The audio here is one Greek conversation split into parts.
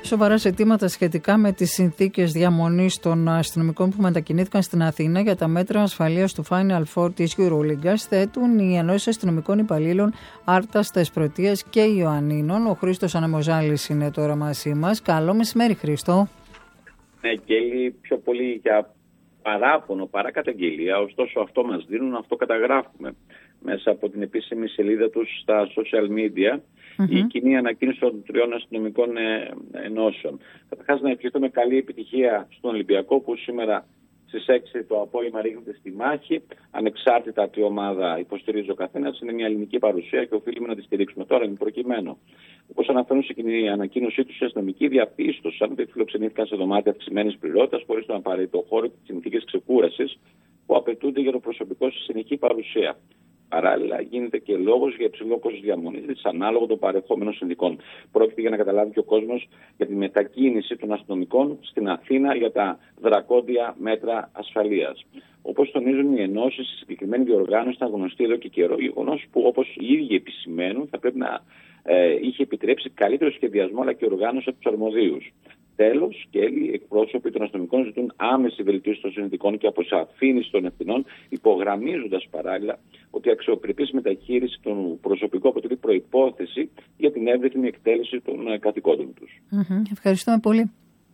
Σοβαρά ζητήματα σχετικά με τις συνθήκες διαμονής των αστυνομικών που μετακινήθηκαν στην Αθήνα για τα μέτρα ασφαλείας του Final Four της EuroLeague θέτουν οι ενώσεις αστυνομικών υπαλλήλων Άρτας, Θεσπρωτείας και Ιωαννίνων. Ο Χρήστος Ανεμοζάλης είναι τώρα μαζί μας. Καλό μεσημέρι, Χρήστο. Ναι, και πιο πολύ για παράπονο παρά καταγγελία, ωστόσο αυτό μας δίνουν, αυτό καταγράφουμε μέσα από την επίσημη σελίδα τους στα social media, η κοινή ανακοίνωση των 3 αστυνομικών ενώσεων. Καταρχάς να ευχηθούμε καλή επιτυχία στον Ολυμπιακό που σήμερα στις 6 το απόγευμα ρίχνεται στη μάχη. Ανεξάρτητα τι ομάδα υποστηρίζει ο καθένας, είναι μια ελληνική παρουσία και οφείλουμε να τη στηρίξουμε. Τώρα είναι προκειμένου. Όπως αναφέρουν στην κοινή ανακοίνωσή τους, οι αστυνομικοί διαπίστωσαν ότι φιλοξενήθηκαν σε δωμάτια αυξημένης πληρότητας, χωρίς τον απαραίτητο χώρο και τις συνθήκες ξεκούρασης που απαιτούνται για το προσωπικό στη συνεχή παρουσία. Παράλληλα, γίνεται και λόγος για υψηλό κόστος διαμονής, ανάλογο των παρεχόμενων συνδικών. Πρόκειται για να καταλάβει και ο κόσμος για τη μετακίνηση των αστυνομικών στην Αθήνα για τα δρακόντια μέτρα ασφαλείας. Όπως τονίζουν οι ενώσεις, η συγκεκριμένη διοργάνωση ήταν γνωστή εδώ και καιρό, γεγονός που, όπως οι ίδιοι επισημαίνουν, θα πρέπει να είχε επιτρέψει καλύτερο σχεδιασμό αλλά και οργάνωση από τους αρμοδίους. Τέλος, και οι εκπρόσωποι των αστυνομικών ζητούν άμεση βελτίωση των συνθηκών και αποσαφήνιση των ευθυνών, υπογραμμίζοντας παράλληλα ότι η αξιοπρεπής μεταχείριση των προσωπικού αποτελεί προϋπόθεση για την εύρυθμη εκτέλεση των καθηκόντων τους. Ευχαριστούμε πολύ.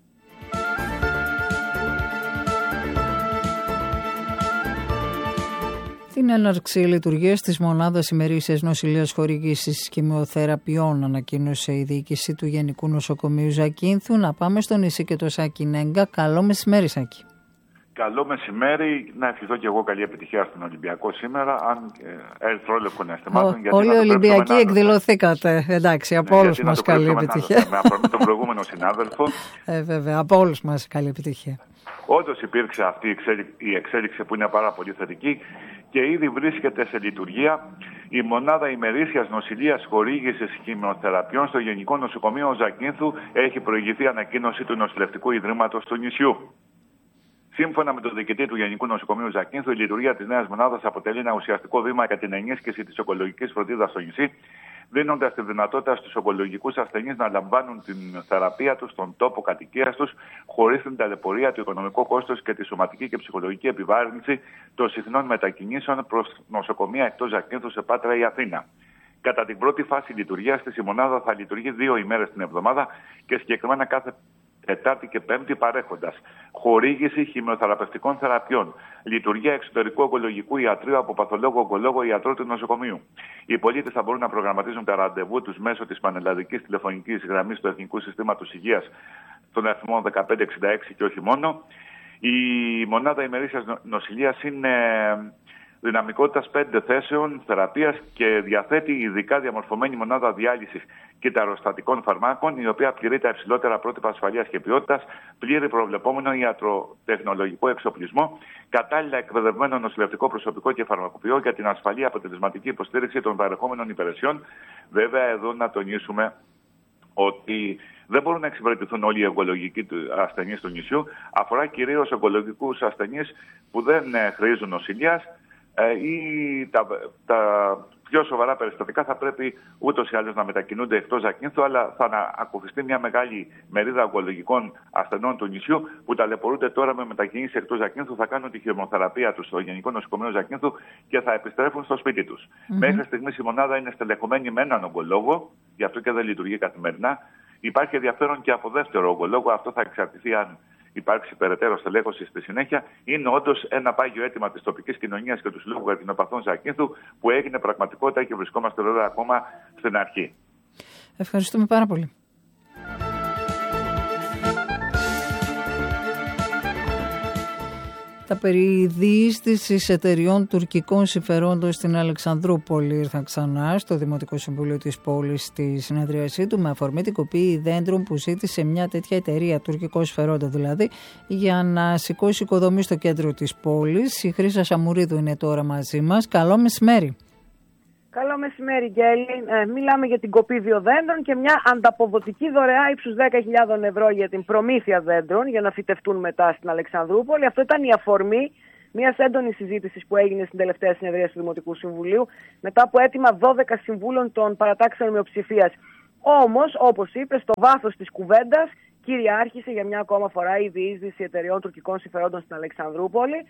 Την έναρξη λειτουργίας της μονάδας ημερήσιας νοσηλείας χορήγησης χημειοθεραπείων ανακοίνωσε η διοίκηση του Γενικού Νοσοκομείου Ζακίνθου. Να πάμε στο νησί και το Σάκη Νέγκα. Καλό μεσημέρι, Σάκη. Καλό μεσημέρι. Να ευχηθώ και εγώ καλή επιτυχία στον Ολυμπιακό σήμερα. Αν ερυθρόλευκο να αισθημάτων. Όλοι οι Ολυμπιακοί εκδηλωθήκατε. Εντάξει, από όλους μας καλή επιτυχία. Με αφορμή τον προηγούμενο συνάδελφο. Βέβαια, από όλους μας καλή επιτυχία. Όντως υπήρξε αυτή η εξέλιξη που είναι πάρα πολύ θετική και ήδη βρίσκεται σε λειτουργία η μονάδα ημερήσιας νοσηλείας χορήγησης χημειοθεραπείων στο Γενικό Νοσοκομείο Ζακίνθου. Έχει προηγηθεί ανακοίνωση του Νοσηλευτικού Ιδρύματος του νησιού. Σύμφωνα με τον διοικητή του Γενικού Νοσοκομείου Ζακίνθου, η λειτουργία της νέας μονάδας αποτελεί ένα ουσιαστικό βήμα για την ενίσχυση της ογκολογικής φροντίδας στο νησί, δίνοντας τη δυνατότητα στους ογκολογικούς ασθενείς να λαμβάνουν την θεραπεία τους στον τόπο κατοικίας τους, χωρίς την ταλαιπωρία, το οικονομικό κόστος και τη σωματική και ψυχολογική επιβάρυνση των συχνών μετακινήσεων προς νοσοκομεία εκτός Ζακίνθου σε Πάτρα ή Αθήνα. Κατά την πρώτη φάση λειτουργίας της, η μονάδα θα λειτουργεί 2 ημέρες την εβδομάδα και συγκεκριμένα κάθε Τετάρτη και Πέμπτη, παρέχοντας χορήγηση χημειοθεραπευτικών θεραπείων, λειτουργία εξωτερικού ογκολογικού ιατρείου από παθολόγο, ογκολόγο, ιατρό του νοσοκομείου. Οι πολίτες θα μπορούν να προγραμματίζουν τα ραντεβού τους μέσω της πανελλαδικής τηλεφωνικής γραμμής του Εθνικού Συστήματος Υγείας στον αριθμό 1566 και όχι μόνο. Η μονάδα ημερήσιας νοσηλείας είναι δυναμικότητας 5 θέσεων θεραπείας και διαθέτει ειδικά διαμορφωμένη μονάδα διάλυσης κυταροστατικών φαρμάκων, η οποία πληρεί τα υψηλότερα πρότυπα ασφαλείας και ποιότητας, πλήρη προβλεπόμενο ιατροτεχνολογικό εξοπλισμό, κατάλληλα εκπαιδευμένο νοσηλευτικό προσωπικό και φαρμακοποιό για την ασφαλή αποτελεσματική υποστήριξη των παρεχόμενων υπηρεσιών. Βέβαια, εδώ να τονίσουμε ότι δεν μπορούν να εξυπηρετηθούν όλοι οι ογκολογικοί ασθενείς του νησιού. Αφορά κυρίως ογκολογικούς ασθενείς που δεν χρήζουν νοσηλείας ή τα πιο σοβαρά περιστατικά θα πρέπει ούτως ή άλλως να μετακινούνται εκτός Ζακίνθου, αλλά θα ακολουθηθεί μια μεγάλη μερίδα ογκολογικών ασθενών του νησιού που ταλαιπωρούνται τώρα με μετακινήσεις εκτός Ζακίνθου, θα κάνουν τη χημειοθεραπεία τους στο Γενικό Νοσοκομείο Ζακίνθου και θα επιστρέφουν στο σπίτι τους. Μέχρι στιγμής η μονάδα είναι στελεχωμένη με έναν ογκολόγο, γι' αυτό και δεν λειτουργεί καθημερινά. Υπάρχει ενδιαφέρον και από δεύτερο ογκολόγο, αυτό θα εξαρτηθεί αν υπάρξει περαιτέρω στελέχωση στη συνέχεια. Είναι όντως ένα πάγιο αίτημα της τοπικής κοινωνίας και του Συλλόγου Καρκινοπαθών Ζακίνθου που έγινε πραγματικότητα και βρισκόμαστε βέβαια ακόμα στην αρχή. Ευχαριστούμε πάρα πολύ. Τα περί διείσδυσης εταιριών τουρκικών συμφερόντων στην Αλεξανδρούπολη ήρθαν ξανά στο Δημοτικό Συμβούλιο της πόλης στη συνεδρίασή του με αφορμή την κοπή δέντρων που ζήτησε μια τέτοια εταιρεία, τουρκικό συμφερόντο δηλαδή, για να σηκώσει οικοδομή στο κέντρο της πόλης. Η Χρύσα Σαμουρίδου είναι τώρα μαζί μας. Καλό μεσημέρι. Καλό μεσημέρι, Γκέλη. Μιλάμε για την κοπή 2 δέντρων και μια ανταποδοτική δωρεά ύψους 10.000 ευρώ για την προμήθεια δέντρων για να φυτευτούν μετά στην Αλεξανδρούπολη. Αυτό ήταν η αφορμή μιας έντονης συζήτησης που έγινε στην τελευταία συνεδρία του Δημοτικού Συμβουλίου μετά από αίτημα 12 συμβούλων των παρατάξεων μειοψηφίας. Όμως, όπως είπε, στο βάθος της κουβέντας κυριάρχησε για μια ακόμα φορά η διείσδυση εταιρεών τουρκικών συμφερόντων στην Αλεξανδρούπολη,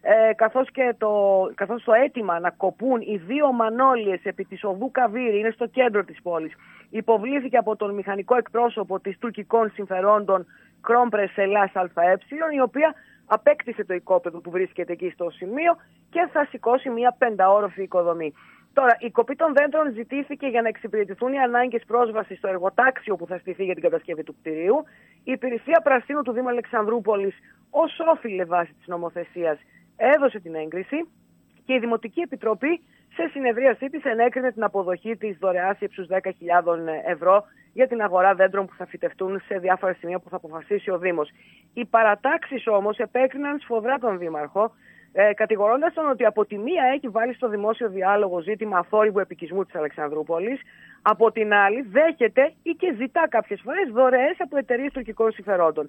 καθώς το αίτημα να κοπούν οι 2 μανώλιες επί της οδού Καβίρη, είναι στο κέντρο της πόλης, υποβλήθηκε από τον μηχανικό εκπρόσωπο της τουρκικών συμφερόντων Κρόμπρες Ελλάς ΑΕ, η οποία απέκτησε το οικόπεδο που βρίσκεται εκεί στο σημείο και θα σηκώσει μια 5όροφη οικοδομή. Τώρα, η κοπή των δέντρων ζητήθηκε για να εξυπηρετηθούν οι ανάγκες πρόσβασης στο εργοτάξιο που θα στηθεί για την κατασκευή του κτηρίου. Η Υπηρεσία Πρασίνου του Δήμου Αλεξανδρούπολης, ως όφιλε βάση της νομοθεσίας, έδωσε την έγκριση και η Δημοτική Επιτροπή σε συνεδρίασή της ενέκρινε την αποδοχή της δωρεάς ύψους 10.000 ευρώ για την αγορά δέντρων που θα φυτευτούν σε διάφορα σημεία που θα αποφασίσει ο Δήμος. Οι παρατάξεις όμως επέκριναν σφοδρά τον Δήμαρχο, κατηγορώντας τον ότι από τη μία έχει βάλει στο δημόσιο διάλογο ζήτημα αθόρυβου επικισμού της Αλεξανδρούπολης, από την άλλη δέχεται ή και ζητά κάποιες φορές δωρεές από εταιρείες τουρκικών συμφερόντων.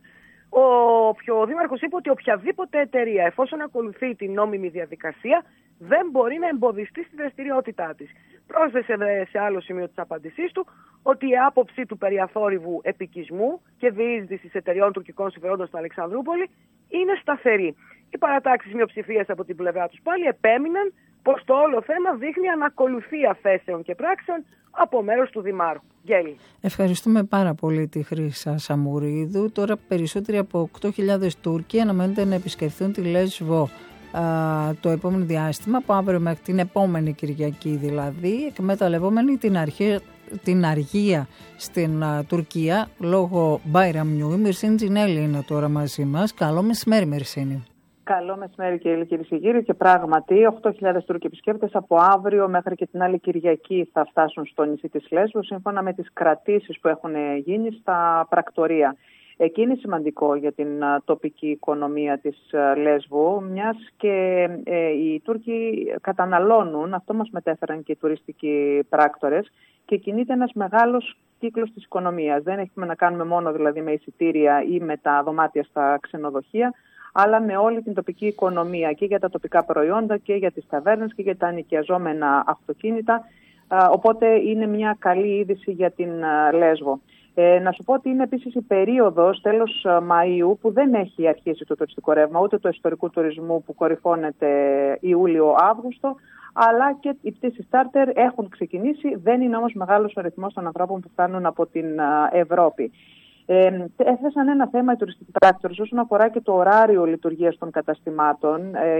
Ο Δήμαρχος είπε ότι οποιαδήποτε εταιρεία, εφόσον ακολουθεί την νόμιμη διαδικασία, δεν μπορεί να εμποδιστεί στη δραστηριότητά της. Πρόσθεσε σε άλλο σημείο της απάντησής του ότι η άποψή του περί αθόρυβου επικισμού και διείσδυσης εταιρεών τουρκικών συμφερόντων στην Αλεξανδρούπολη είναι σταθερή. Οι παρατάξεις μειοψηφίας από την πλευρά τους πάλι επέμειναν πως το όλο θέμα δείχνει ανακολουθία θέσεων και πράξεων από μέρος του Δημάρχου. Γέλη. Ευχαριστούμε πάρα πολύ τη Χρύσα Σαμουρίδου. Τώρα περισσότεροι από 8.000 Τούρκοι αναμένεται να επισκεφθούν τη Λέσβο το επόμενο διάστημα, από αύριο μέχρι την επόμενη Κυριακή δηλαδή, εκμεταλλευόμενοι την αργία στην Τουρκία λόγω Bayram New. Η Μυρσίνη Τζινέλη είναι τώρα μαζί μας. Καλό μεσημέρι, Μυρσίνη. Καλό μεσημέρι κυρίες και κύριοι, και πράγματι 8.000 Τούρκοι επισκέπτες από αύριο μέχρι και την άλλη Κυριακή θα φτάσουν στο νησί της Λέσβου, σύμφωνα με τις κρατήσεις που έχουν γίνει στα πρακτορία. Εκεί είναι σημαντικό για την τοπική οικονομία της Λέσβου, μιας και οι Τούρκοι καταναλώνουν, αυτό μας μετέφεραν και οι τουριστικοί πράκτορες, και κινείται ένας μεγάλος κύκλος της οικονομίας. Δεν έχουμε να κάνουμε μόνο δηλαδή με εισιτήρια ή με τα δωμάτια στα ξενοδοχεία, αλλά με όλη την τοπική οικονομία και για τα τοπικά προϊόντα και για τις ταβέρνες και για τα ενοικιαζόμενα αυτοκίνητα. Οπότε είναι μια καλή είδηση για την Λέσβο. Να σου πω ότι είναι επίσης η περίοδος τέλος Μαΐου που δεν έχει αρχίσει το τουριστικό ρεύμα, ούτε το ιστορικού τουρισμού που κορυφώνεται Ιούλιο-Αύγουστο, αλλά και οι πτήσεις τσάρτερ έχουν ξεκινήσει. Δεν είναι όμως μεγάλος ο αριθμός των ανθρώπων που φτάνουν από την Ευρώπη. Έθεσαν ένα θέμα οι τουριστικοί πράκτορες όσον αφορά και το ωράριο λειτουργίας των καταστημάτων.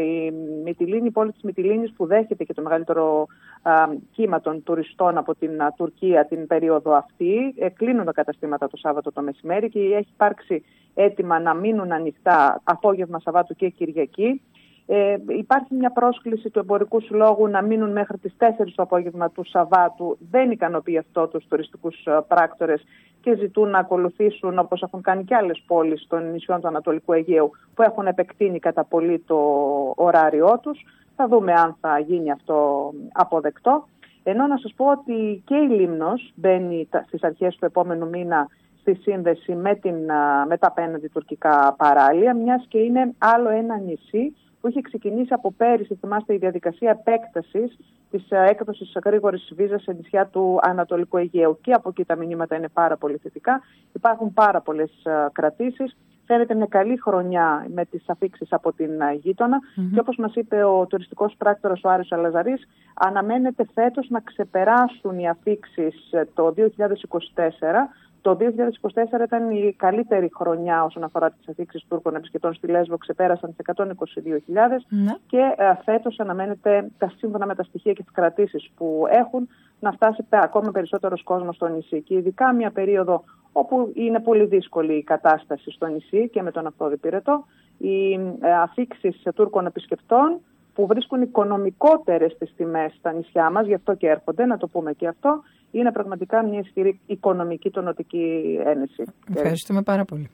Η πόλη της Μυτιλήνης, που δέχεται και το μεγαλύτερο κύμα των τουριστών από την Τουρκία την περίοδο αυτή, κλείνουν τα καταστήματα το Σάββατο το μεσημέρι και έχει υπάρξει έτοιμα να μείνουν ανοιχτά απόγευμα Σαββάτου και Κυριακή. Υπάρχει μια πρόσκληση του Εμπορικού Συλλόγου να μείνουν μέχρι τις 4 το απόγευμα του Σαββάτου. Δεν ικανοποιεί αυτό τους τουριστικούς πράκτορες και ζητούν να ακολουθήσουν, όπως έχουν κάνει και άλλες πόλεις των νησιών του Ανατολικού Αιγαίου, που έχουν επεκτείνει κατά πολύ το ωράριό τους. Θα δούμε αν θα γίνει αυτό αποδεκτό. Ενώ να σας πω ότι και η Λίμνος μπαίνει στις αρχές του επόμενου μήνα στη σύνδεση με τα απέναντι τουρκικά παράλια, μιας και είναι άλλο ένα νησί που είχε ξεκινήσει από πέρυσι, θυμάστε, η διαδικασία επέκτασης της έκδοσης γρήγορης βίζας σε νησιά του Ανατολικού Αιγαίου. Και από εκεί τα μηνύματα είναι πάρα πολύ θετικά. Υπάρχουν πάρα πολλές κρατήσεις. Φαίνεται μια καλή χρονιά με τις αφίξεις από την γείτονα. Και όπως μας είπε ο τουριστικός πράκτορας ο Άρης Αλαζαρής, αναμένεται φέτος να ξεπεράσουν οι αφίξεις το 2024. Το 2024 ήταν η καλύτερη χρονιά όσον αφορά τις αφίξεις Τούρκων επισκεπτών στη Λέσβο, ξεπέρασαν τις 122.000 και φέτος αναμένεται, σύμφωνα με τα στοιχεία και τις κρατήσεις που έχουν, να φτάσει ακόμα περισσότερος κόσμος στο νησί. Και ειδικά μια περίοδο όπου είναι πολύ δύσκολη η κατάσταση στο νησί και με τον Αυτόδη Πυρετό, οι αφίξεις Τούρκων επισκεπτών που βρίσκουν οικονομικότερες τις τιμές στα νησιά μας, γι' αυτό και έρχονται, να το πούμε και αυτό, είναι πραγματικά μια ισχυρή οικονομική τονωτική ένεση. Ευχαριστούμε πάρα πολύ.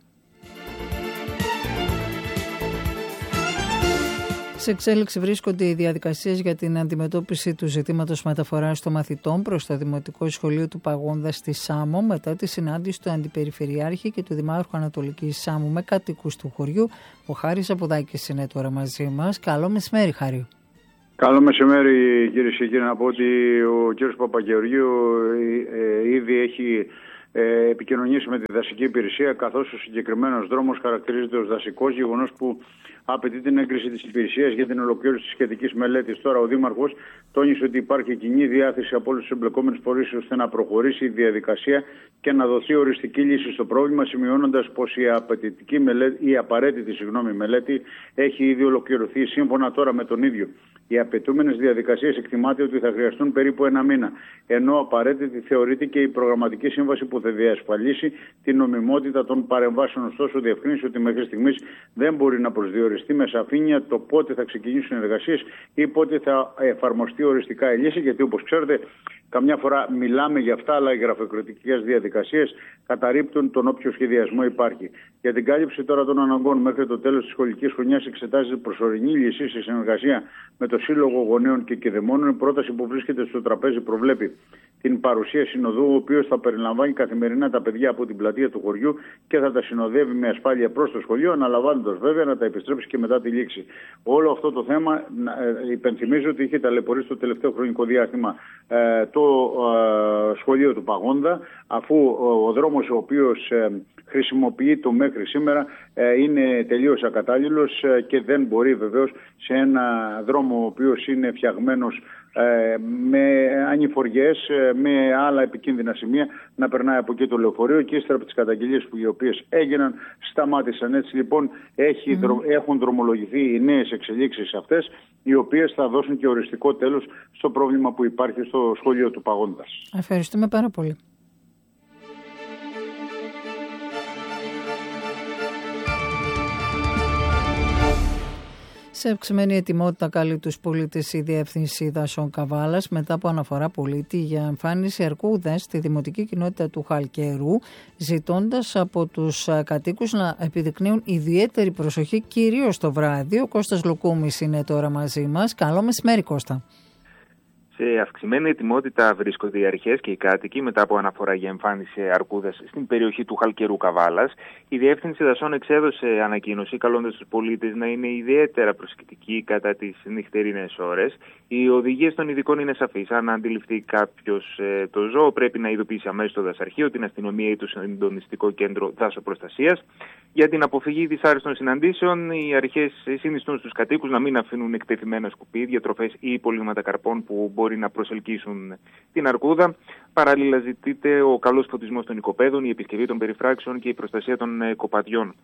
Σε εξέλιξη βρίσκονται οι διαδικασίες για την αντιμετώπιση του ζητήματος μεταφοράς των μαθητών προς το Δημοτικό Σχολείο του Παγόνδα στη Σάμο, μετά τη συνάντηση του Αντιπεριφερειάρχη και του Δημάρχου Ανατολικής Σάμου με κατοίκους του χωριού. Ο Χάρης Αποδάκης είναι τώρα μαζί μας. Καλό μεσημέρι, Χάρη. Καλό μεσημέρι, κύριε και κύριοι. Να πω ότι ο κύριος Παπαγεωργίου ήδη έχει επικοινωνήσει με τη δασική υπηρεσία, καθώς ο συγκεκριμένος δρόμος χαρακτηρίζεται ως δασικός, γεγονός που απαιτεί την έγκριση της υπηρεσίας για την ολοκλήρωση της σχετικής μελέτης. Τώρα, ο Δήμαρχος τόνισε ότι υπάρχει κοινή διάθεση από όλους τους εμπλεκόμενους φορείς ώστε να προχωρήσει η διαδικασία και να δοθεί οριστική λύση στο πρόβλημα, σημειώνοντας πως η απαραίτητη μελέτη έχει ήδη ολοκληρωθεί. Σύμφωνα τώρα με τον ίδιο, οι απαιτούμενες διαδικασίες εκτιμάται ότι θα χρειαστούν περίπου ένα μήνα, ενώ απαραίτητη θεωρείται και η προγραμματική σύμβαση που θα διασφαλίσει την νομιμότητα των παρεμβάσεων. Ωστόσο, διευκρίνησε ότι μέχρι στιγμής δεν μπορεί να προσδιοριστεί με σαφήνεια το πότε θα ξεκινήσουν οι εργασίες ή πότε θα εφαρμοστεί οριστικά η λύση, γιατί όπως ξέρετε, καμιά φορά μιλάμε για αυτά, αλλά οι γραφειοκρατικές διαδικασίες καταρρίπτουν τον όποιο σχεδιασμό υπάρχει. Για την κάλυψη τώρα των αναγκών μέχρι το τέλος της σχολικής χρονιάς εξετάζεται προσωρινή λύση σε συνεργασία με το Σύλλογο Γονέων και Κηδεμόνων. Η πρόταση που βρίσκεται στο τραπέζι προβλέπει την παρουσία συνοδού, ο οποίος θα περιλαμβάνει καθημερινά τα παιδιά από την πλατεία του χωριού και θα τα συνοδεύει με ασφάλεια προς το σχολείο, αναλαμβάνοντας βέβαια να τα επιστρέψει και μετά τη λήξη. Όλο αυτό το θέμα, υπενθυμίζω ότι είχε ταλαιπωρήσει το τελευταίο χρονικό διάστημα το σχολείο του Παγόνδα, αφού ο δρόμος ο οποίος χρησιμοποιείται μέχρι σήμερα είναι τελείως ακατάλληλος και δεν μπορεί βεβαίως σε ένα δρόμο ο οποίος είναι φτιαγμένος με ανηφοριές, με άλλα επικίνδυνα σημεία, να περνάει από εκεί το λεωφορείο, και ύστερα από τις καταγγελίες οι οποίες έγιναν σταμάτησαν. Έτσι λοιπόν έχουν δρομολογηθεί οι νέες εξελίξεις αυτές, οι οποίες θα δώσουν και οριστικό τέλος στο πρόβλημα που υπάρχει στο σχολείο του Παγόντας. Ευχαριστούμε πάρα πολύ. Σε αυξημένη ετοιμότητα καλεί τους πολίτες η Διεύθυνση Δασών Καβάλας μετά από αναφορά πολίτη για εμφάνιση αρκούδας στη δημοτική κοινότητα του Χαλκερού, ζητώντας από τους κατοίκους να επιδεικνύουν ιδιαίτερη προσοχή κυρίως το βράδυ. Ο Κώστας Λουκούμης είναι τώρα μαζί μας. Καλό μεσημέρι, Κώστα. Σε αυξημένη ετοιμότητα βρίσκονται οι αρχές και οι κάτοικοι μετά από αναφορά για εμφάνιση αρκούδας στην περιοχή του Χαλκερού Καβάλας. Η Διεύθυνση Δασών εξέδωσε ανακοίνωση καλώντας τους πολίτες να είναι ιδιαίτερα προσεκτικοί κατά τις νυχτερινές ώρες. Οι οδηγίες των ειδικών είναι σαφείς. Αν αντιληφθεί κάποιος το ζώο, πρέπει να ειδοποιήσει αμέσως το δασαρχείο, την αστυνομία ή το συντονιστικό κέντρο δάσοπροστασίας. Για την αποφυγή δυσάρεστων συναντήσεων, οι αρχές συνιστούν στους κατοίκους να μην αφήνουν εκτεθειμένα σκουπίδια, τροφές ή υπολείμματα καρπών που μπορεί να προσελκύσουν την αρκούδα. Παράλληλα, ζητείται ο καλός φωτισμός των οικοπαίδων, η επισκευή των περιφράξεων και η προστασία των κοπαδιών.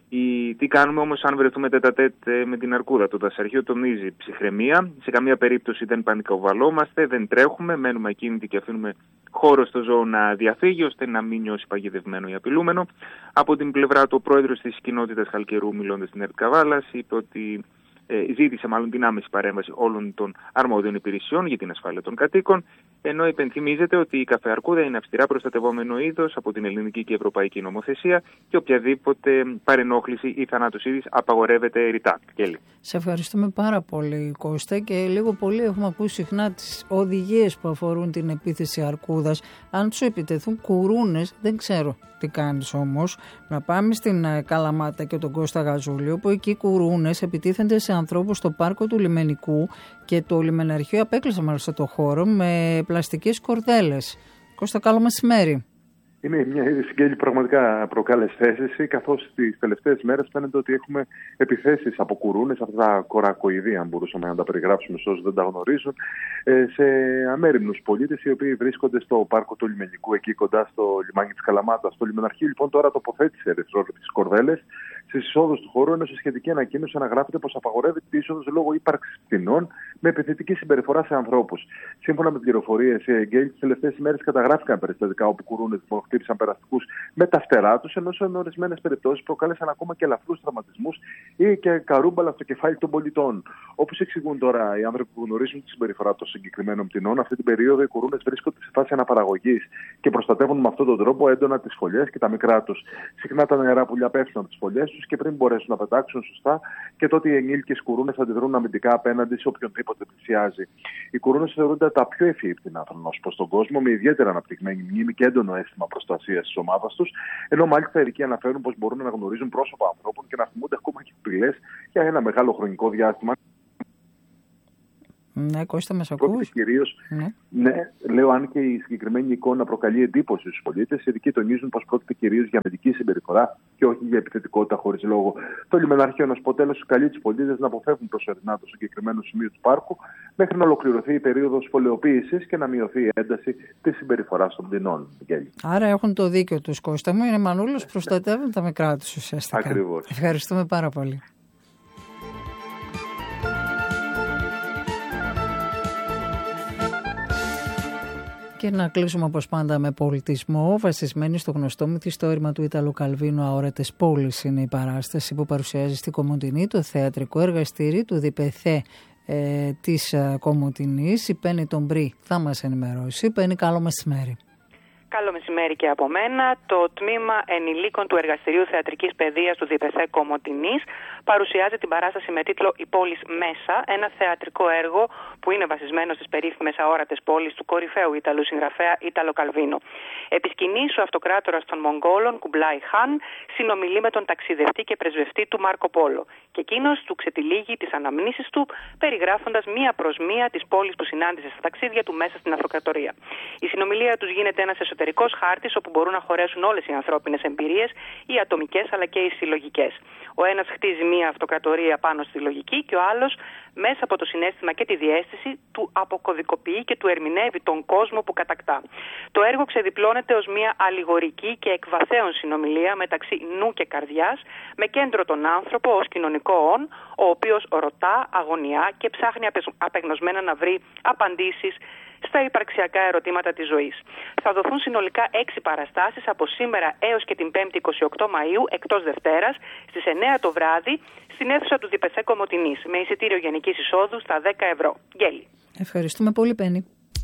Τι κάνουμε όμως αν βρεθούμε τέτα-τέτ με την αρκούδα? Το δασαρχείο τονίζει ψυχραιμία. Σε καμία περίπτωση δεν πανικοβαλόμαστε, δεν τρέχουμε, μένουμε ακίνητοι και αφήνουμε χώρο στο ζώο να διαφύγει ώστε να μην νιώσει παγιδευμένο ή απειλούμενο. Από την πλευρά του, ο πρόεδρος της κοινότητας Χαλκερού, μιλώντας στην ΕΡΤ Καβάλας, είπε ότι ζήτησε την άμεση παρέμβαση όλων των αρμόδιων υπηρεσιών για την ασφάλεια των κατοίκων, ενώ υπενθυμίζεται ότι η καφεαρκούδα είναι αυστηρά προστατευόμενο είδος από την ελληνική και ευρωπαϊκή νομοθεσία και οποιαδήποτε παρενόχληση ή θανάτωση της απαγορεύεται ρητά. Κέλλη. Σε ευχαριστούμε πάρα πολύ, Κώστα, και λίγο πολύ έχουμε ακούσει συχνά τις οδηγίες που αφορούν την επίθεση αρκούδας. Αν σου επιτεθούν κουρούνες, δεν ξέρω τι κάνεις όμως. Να πάμε στην Καλαμάτα και τον Κώστα Γαζούλη, όπου εκεί κουρούνες επιτίθενται σε ανθρώπους στο πάρκο του Λιμενικού και το λιμεναρχείο απέκλεισε μάλιστα το χώρο με πλαστικές κορδέλες. Κώστα, καλό μεσημέρι. Είναι μια είδηση, Γκέλη, πραγματικά προκάλεσε αίσθηση, καθώς τις τελευταίες μέρες φαίνεται ότι έχουμε επιθέσεις από κουρούνες, αυτά τα κορακοειδή, αν μπορούσαμε να τα περιγράψουμε σε όσους δεν τα γνωρίζουν, σε αμέριμνους πολίτες οι οποίοι βρίσκονται στο πάρκο του Λιμενικού, εκεί κοντά στο λιμάνι της Καλαμάτας. Το λιμεναρχείο λοιπόν τώρα τοποθέτησε ερυθρόλεπτες κορδέλες στις εισόδους του χώρου, ενώ σε σχετική ανακοίνωση αναγράφεται πως απαγορεύεται η είσοδος λόγω ύπαρξης πτηνών με επιθετική συμπεριφορά σε ανθρώπους. Σύμφωνα με πληροφορίες, Γκέλη, τις τελευταίες ημέρες καταγράφηκαν περιστατικά όπου κουρούνες χτύπησαν περαστικούς με τα φτερά τους, ενώ σε ορισμένες περιπτώσεις προκάλεσαν ακόμα και ελαφρούς τραυματισμούς ή και καρούμπαλα στο κεφάλι των πολιτών. Όπως εξηγούν τώρα οι άνθρωποι που γνωρίζουν τη συμπεριφορά των συγκεκριμένων πτηνών, αυτή την περίοδο οι κουρούνες βρίσκονται σε φάση αναπαραγωγής και προστατεύουν με αυτόν τον τρόπο έντονα τις φωλιές και τα μικρά τους. Συχνά τα νερά πουλιά πέφτουν από τις φωλιές τους και πριν μπορέσουν να πετάξουν σωστά, και τότε οι ενήλικες κουρούνες αντιδρούν αμυντικά απέναντι σε οποιονδήποτε πλησιάζει. Οι κουρούνες θεωρούνται τα πιο ευφυή πτηνά προς τον κόσμο, με ιδιαίτερα αναπτυγμένη μνήμη και έντονο αίσθημα προστασίας της ομάδας τους, ενώ μάλιστα ειδικοί αναφέρουν πως μπορούν να γνωρίζουν πρόσωπα ανθρώπων και να θυμούνται ακόμα και απειλές για ένα μεγάλο χρονικό διάστημα. Ναι, Κώστα, μας ακούς? Ναι, λέω, αν και η συγκεκριμένη εικόνα προκαλεί εντύπωση στους πολίτες, οι ειδικοί τονίζουν πως πρόκειται κυρίως για αμυντική συμπεριφορά και όχι για επιθετικότητα χωρίς λόγο. Το λιμενάρχιο, να σου πω τέλος, καλεί τους πολίτες να αποφεύγουν προσωρινά το συγκεκριμένο σημείο του πάρκου μέχρι να ολοκληρωθεί η περίοδος φωλεοποίησης και να μειωθεί η ένταση της συμπεριφοράς των πτηνών. Άρα έχουν το δίκιο τους, Κώστα μου. Είναι μανούλος, προστατεύουν τα μικρά τους ουσιαστικά. Ακριβώς. Ευχαριστούμε πάρα πολύ. Και να κλείσουμε όπως πάντα με πολιτισμό. Βασισμένη στο γνωστό μυθιστόρημα του Ίταλου Καλβίνου, «Αόρατες πόλεις» είναι η παράσταση που παρουσιάζει στη Κομοτηνή το θεατρικό εργαστήρι του Διπεθέ της Κομοτηνής. Η Πέννη τον Μπρι θα μας ενημερώσει. Πέννη, καλό μεσημέρι. Καλό μεσημέρι και από μένα. Το τμήμα ενηλίκων του Εργαστηρίου Θεατρικής Παιδείας του Διπεθέ Κομοτηνής παρουσιάζει την παράσταση με τίτλο «Η πόλης μέσα», ένα θεατρικό έργο που είναι βασισμένο στις περίφημες αόρατες πόλεις του κορυφαίου Ιταλού συγγραφέα Ίταλο Καλβίνο. Επί σκηνής, ο αυτοκράτορας των Μογγόλων, Κουμπλάι Χαν, συνομιλεί με τον ταξιδευτή και πρεσβευτή του Μάρκο Πόλο. Και εκείνος του ξετυλίγει τις αναμνήσεις του, περιγράφοντας μία προς μία τις πόλεις που συνάντησε στα ταξίδια του μέσα στην αυτοκρατορία. Η συνομιλία τους γίνεται ένας εσωτερικός χάρτης όπου μπορούν να χωρέσουν όλες οι ανθρώπινες εμπειρίες, οι ατομικές αλλά και οι συλλογικές. Ο ένας χτίζει μία αυτοκρατορία πάνω στη λογική και ο άλλος, μέσα από το συναίσθημα και τη διαίσθηση, του αποκωδικοποιεί και του ερμηνεύει τον κόσμο που κατακτά. Το έργο ξεδιπλώνεται ως μία αλληγορική και εκβαθέων συνομιλία μεταξύ νου και καρδιάς, με κέντρο τον άνθρωπο ως κοινωνικό όν, ο οποίος ρωτά, αγωνιά και ψάχνει απεγνωσμένα να βρει απαντήσεις στα υπαρξιακά ερωτήματα της ζωής. Θα δοθούν συνολικά 6 παραστάσεις από σήμερα έως και την 5η 28 Μαΐου, εκτός Δευτέρας, στις 9 το βράδυ, στην αίθουσα του Διπεθέ Κομοτηνής, με εισιτήριο γενικής εισόδου στα 10 ευρώ. Γέλη. Ευχαριστούμε πολύ, Πέννη.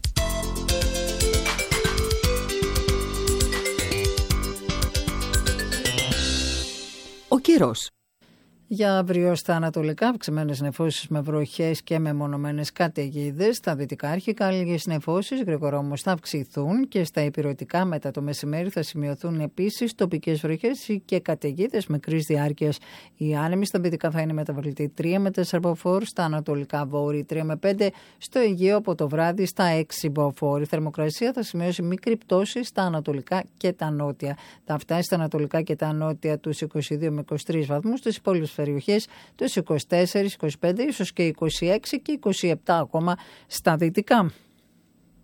Ο καιρός. Για αύριο στα ανατολικά, αυξημένες νεφώσεις με βροχές και μεμονωμένες καταιγίδες. Στα δυτικά αρχικά λίγες νεφώσεις, γρήγορα όμως θα αυξηθούν, και στα ηπειρωτικά μετά το μεσημέρι θα σημειωθούν επίσης τοπικές βροχές και καταιγίδες μικρής διάρκειας. Οι άνεμοι στα δυτικά θα είναι μεταβλητοί 3 με 4 μποφόρ, στα ανατολικά βόρειοι 3 με 5, στο Αιγαίο από το βράδυ στα 6 μποφόρ. Η θερμοκρασία θα σημειώσει μικρή πτώση στα ανατολικά και τα νότια. Θα φτάσει στα ανατολικά και τα νότια τους 22 με 23 βαθμούς, στις υπόλοιπες περιοχές τους 24, 25, ίσως και 26 και 27 ακόμα στα δυτικά.